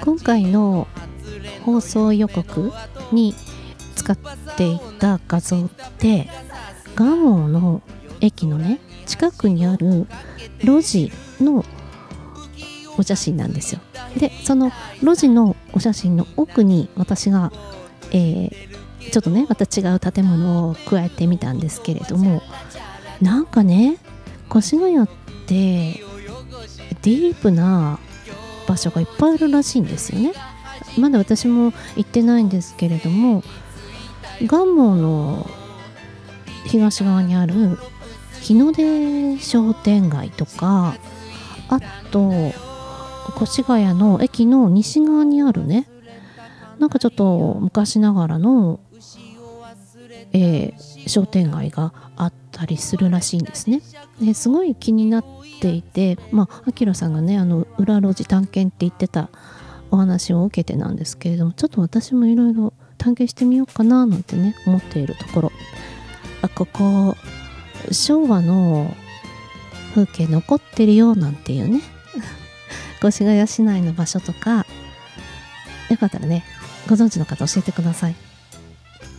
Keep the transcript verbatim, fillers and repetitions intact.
今回の放送予告に使っていた画像って蒲生の駅のね近くにある路地のお写真なんですよ。でその路地のお写真の奥に私が、えー、ちょっとねまた違う建物を加えてみたんですけれども、なんかね越谷ってディープな場所がいっぱいあるらしいんですよね。まだ私も行ってないんですけれども、蒲生の東側にある日の出商店街とか、あと越谷の駅の西側にあるねなんかちょっと昔ながらの、えー、商店街があったりするらしいんですね。ですごい気になっていて、まああきらさんがねあの裏路地探検って言ってたお話を受けてなんですけれども、ちょっと私もいろいろ探検してみようかななんてね思っているところ。あ、ここ昭和の風景残ってるよなんていうね越谷市内の場所とかよかったらねご存知の方教えてください。